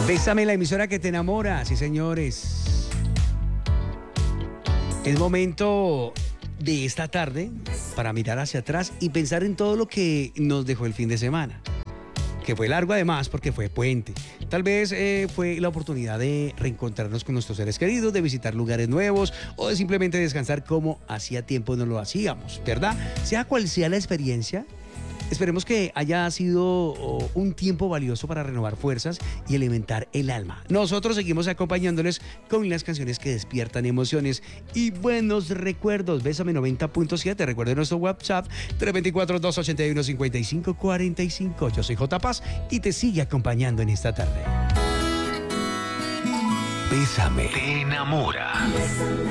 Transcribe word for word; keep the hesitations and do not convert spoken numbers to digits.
Bésame, la emisora que te enamora, sí señores. Es momento de esta tarde para mirar hacia atrás y pensar en todo lo que nos dejó el fin de semana, que fue largo además porque fue puente. Tal vez eh, fue la oportunidad de reencontrarnos con nuestros seres queridos, de visitar lugares nuevos o de simplemente descansar como hacía tiempo no lo hacíamos, ¿verdad? Sea cual sea la experiencia, esperemos que haya sido oh, un tiempo valioso para renovar fuerzas y alimentar el alma. Nosotros seguimos acompañándoles con las canciones que despiertan emociones y buenos recuerdos. Bésame noventa punto siete. Recuerden nuestro WhatsApp tres dos cuatro, dos ocho uno, cinco cinco cuatro cinco. Yo soy J. Paz y te sigue acompañando en esta tarde. Bésame. Te enamora.